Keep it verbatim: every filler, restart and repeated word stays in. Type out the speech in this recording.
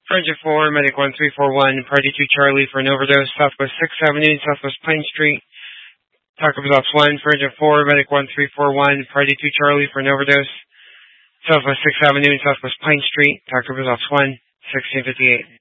Forager four, Medic one three four one, Party two Charlie for an overdose, Southwest sixth Avenue, Southwest Pine Street. Taco Results one, Forager four, Medic one three four one, Party two Charlie for an overdose, Southwest sixth Avenue, Southwest Pine Street. Taco Results one, sixteen fifty-eight.